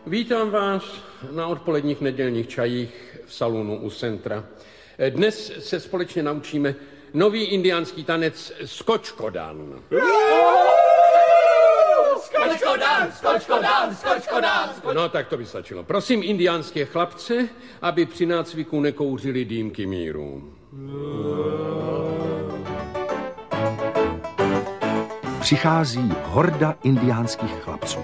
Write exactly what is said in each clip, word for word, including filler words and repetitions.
Vítám vás na odpoledních nedělních čajích v salonu u centra. Dnes se společně naučíme nový indiánský tanec skočkodan. Skočkodan, skočkodan, skočkodan. No tak to by stačilo. Prosím indiánské chlapce, aby při nácviku nekouřili dýmky míru. Přichází horda indiánských chlapců.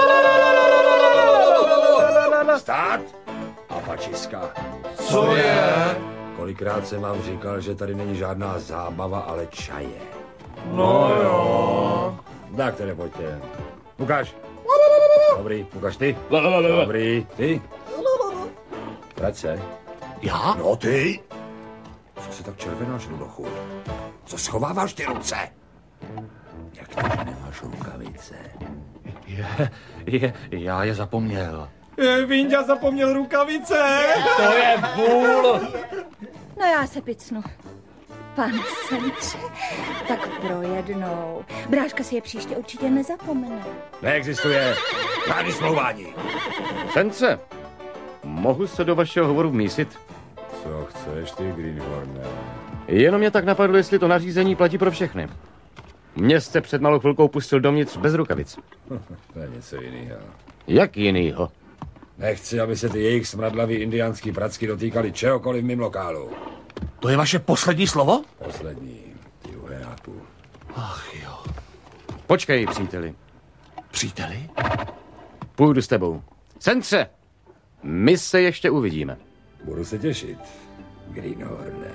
Stát! Apačiska. Co je? Kolikrát jsem vám říkal, že tady není žádná zábava, ale čaje. No jo. Tak tedy pojďte. Ukáž. Dobrý, ukáž ty. Dobrý, ty. Vrať se. Já? No ty. Co se tak červenáš, Rudochu? Co schováváš ty ruce? Jak ty nemáš rukavice? Je, je, já je zapomněl. Vinďa zapomněl rukavice. To je vůl. No já se picnu. Pane Sence, tak pro jednou. Bráška si je příště určitě nezapomene. Neexistuje žádný smlouvání. Sence, mohu se do vašeho hovoru vmísit? Co chceš ty, Greenhorne? Jenom mě tak napadlo, jestli to nařízení platí pro všechny. Mě jste před malou chvilkou pustil dovnitř bez rukavic. To je něco jiného. Jak jinýho? Nechci, aby se ty jejich smradlavý indiánský pracky dotýkali čehokoliv v mým lokálu. To je vaše poslední slovo? Poslední, ty uheráku. Ach jo. Počkej, příteli. Příteli? Půjdu s tebou. Sence, my se ještě uvidíme. Budu se těšit, Greenhorne.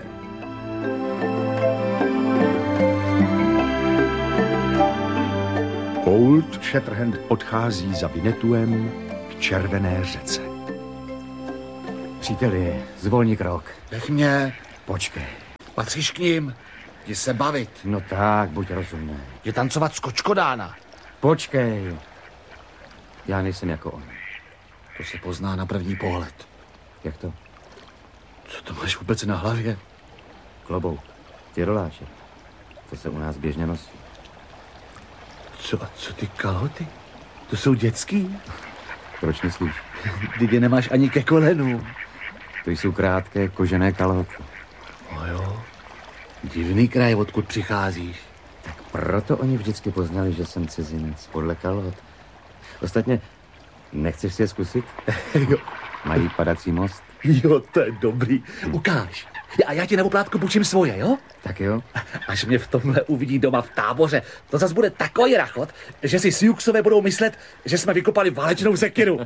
Old Shatterhand odchází za Vinetuem k červené řece. Příteli, zvolni krok. Nech mě. Počkej. Patříš k ním. Jdi se bavit. No tak, buď rozumný. Jdi tancovat skočkodána. Počkej. Já nejsem jako on. To se pozná na první pohled. Jak to? Co to máš vůbec na hlavě? Klobouk. Ty roláče. To se u nás běžně nosí. Co, co ty kalhoty? To jsou dětský? Proč myslíš? Ty je nemáš ani ke kolenu. To jsou krátké kožené kalhoty. No jo. Divný kraj, odkud přicházíš. Tak proto oni vždycky poznali, že jsem cizinec, podle kalhot. Ostatně, nechceš si je zkusit? Jo. Mají padací most? Jo, to je dobrý. Ukáž. A já ti na oplátku půjčím svoje, jo? Tak jo. Až mě v tomhle uvidí doma v táboře, to zas bude takový rachot, že si Siouxové budou myslet, že jsme vykopali válečnou sekiru.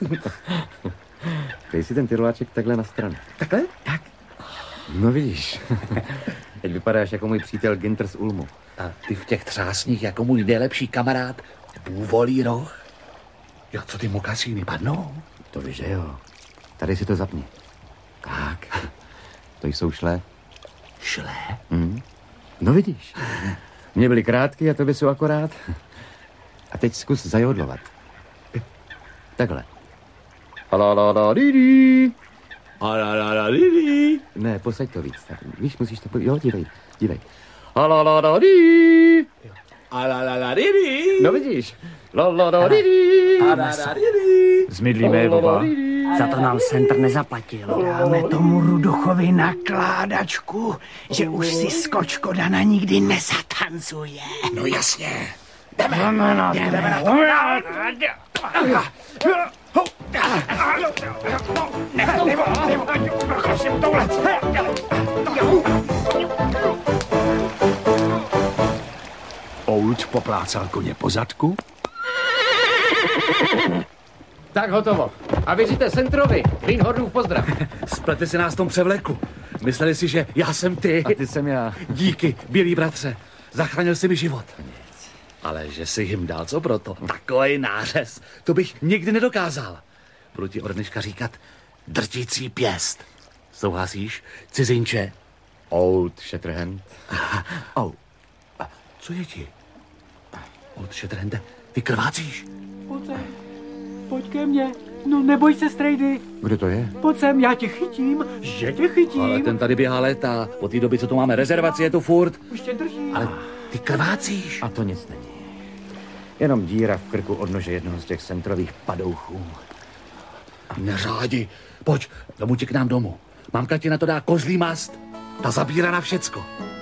Dej si ten tyroláček takhle na stranu. Takhle? Tak. No vidíš. Teď vypadáš jako můj přítel Ginter z Ulmu. A ty v těch třásních jako můj nejlepší kamarád Bůvolí roh. Jo, co ty mokasíny padnou? To víš, že jo. Tady si to zapni. Tak. To jsou šlé. Šlé? Hmm. No vidíš. Mě byly krátky a tobě jsou akorát. A teď zkus zajodlovat. Takhle. Alalaladi. Alalaladi. Ne, posaď to víc. Tak, víš, musíš to... Jo, dívej, dívej. Alalaladi. Alalaladi. No vidíš. Lalaladi. Zmydlíme oba. Za to nám centr nezaplatil. Dáme tomu Rudochovi nakládačku, že už si skočkodana nikdy nezatancuje. No jasně. Jdeme, jdeme na to. Jdeme na to. Nebo, nebo, nebo, prosím, tohle. Old poplácal koně po zadku. Tak hotovo. A věříte centrovi. Greenhornův pozdrav. Splete si nás v tom převleku. Mysleli si, že já jsem ty. A ty jsem já. Díky, bílý bratře. Zachránil jsi mi život. Ale že jsi jim dal co proto? Takovej nářez. To bych nikdy nedokázal. Budu ti od dneška říkat drtící pěst. Souhlasíš, cizinče? Old Shatterhand. Oh. A co je ti? Old Shatterhande, ty krvácíš? Pojď sem, pojď ke mně. No neboj se, strejdy. Kdo to je? Pojď sem, já tě chytím, že tě chytím. Ale ten tady běhá léta. Od té doby, co tu máme rezervaci, je tu furt. Už tě držím. Ale ty krvácíš. A to nic není. Jenom díra v krku od nože jednoho z těch centrových padouchů. Neřádi. Pojď, vemu tě k nám domů. Mamka ti na to dá kozlí mast. Ta zabírá na všecko.